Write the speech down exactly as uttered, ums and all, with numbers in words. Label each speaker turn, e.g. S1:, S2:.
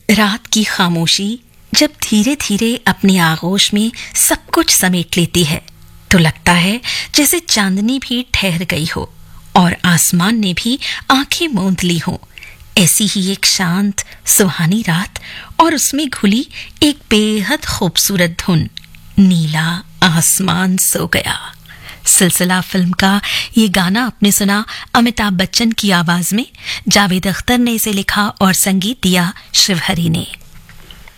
S1: रात की खामोशी जब धीरे धीरे अपने आगोश में सब कुछ समेट लेती है तो लगता है जैसे चांदनी भी ठहर गई हो और आसमान ने भी आंखें मूंद ली हो। ऐसी ही एक शांत सुहानी रात और उसमें घुली एक बेहद खूबसूरत धुन, नीला आसमान सो गया। सिलसिला फिल्म का ये गाना आपने सुना अमिताभ बच्चन की आवाज में। जावेद अख्तर ने इसे लिखा और संगीत दिया शिवहरी ने।